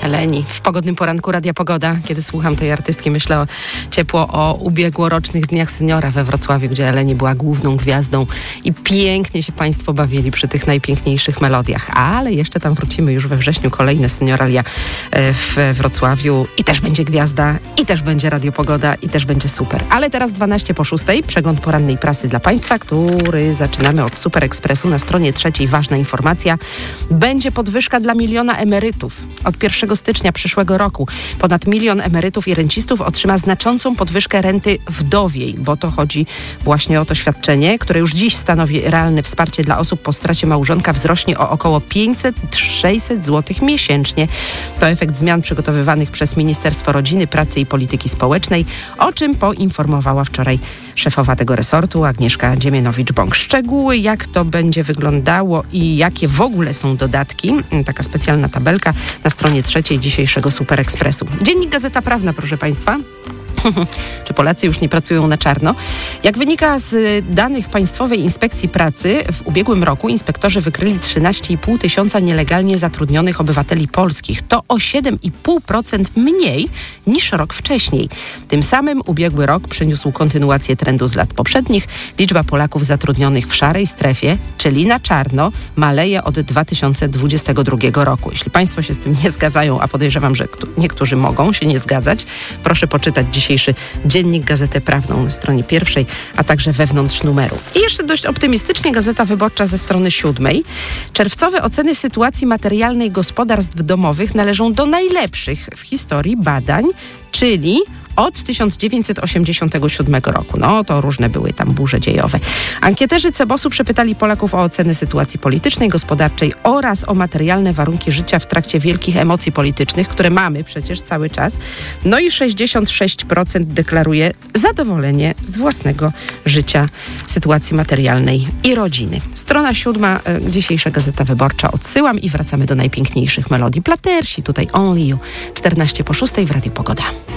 Eleni. W pogodnym poranku Radia Pogoda, kiedy słucham tej artystki, myślę ciepło o ubiegłorocznych Dniach Seniora we Wrocławiu, gdzie Eleni była główną gwiazdą i pięknie się Państwo bawili przy tych najpiękniejszych melodiach. Ale jeszcze tam wrócimy już we wrześniu, kolejne Senioralia w Wrocławiu i też będzie gwiazda, i też będzie Radio Pogoda, i też będzie super. Ale teraz 12:06, przegląd porannej prasy dla Państwa, który zaczynamy od Super Expressu. Na stronie 3 ważna informacja. Będzie podwyżka dla miliona emerytów. Od 1 stycznia przyszłego roku ponad 1 000 000 emerytów i rencistów otrzyma znaczącą podwyżkę renty wdowiej, bo to chodzi właśnie o to świadczenie, które już dziś stanowi realne wsparcie dla osób po stracie małżonka, wzrośnie o około 500-600 zł miesięcznie. To efekt zmian przygotowywanych przez Ministerstwo Rodziny, Pracy i Polityki Społecznej, o czym poinformowała wczoraj szefowa tego resortu Agnieszka Dziemianowicz-Bąk. Szczegóły, jak to będzie wyglądało i jakie w ogóle są dodatki, taka specjalna tabelka na stronie 3 dzisiejszego Super Expressu. Dziennik Gazeta Prawna, proszę Państwa. Czy Polacy już nie pracują na czarno? Jak wynika z danych Państwowej Inspekcji Pracy, w ubiegłym roku inspektorzy wykryli 13,5 tysiąca nielegalnie zatrudnionych obywateli polskich. To o 7,5% mniej niż rok wcześniej. Tym samym ubiegły rok przyniósł kontynuację trendu z lat poprzednich. Liczba Polaków zatrudnionych w szarej strefie, czyli na czarno, maleje od 2022 roku. Jeśli Państwo się z tym nie zgadzają, a podejrzewam, że niektórzy mogą się nie zgadzać, proszę poczytać dzisiejszy dziennik Gazetę Prawną na stronie 1, a także wewnątrz numeru. I jeszcze dość optymistycznie Gazeta Wyborcza ze strony 7. Czerwcowe oceny sytuacji materialnej gospodarstw domowych należą do najlepszych w historii badań, czyli od 1987 roku. No, to różne były tam burze dziejowe. Ankieterzy CBOS-u przepytali Polaków o oceny sytuacji politycznej, gospodarczej oraz o materialne warunki życia w trakcie wielkich emocji politycznych, które mamy przecież cały czas. No i 66% deklaruje zadowolenie z własnego życia, sytuacji materialnej i rodziny. Strona 7, dzisiejsza Gazeta Wyborcza. Odsyłam i wracamy do najpiękniejszych melodii. Platersi, tutaj Only You. 14:06 w Radiu Pogoda.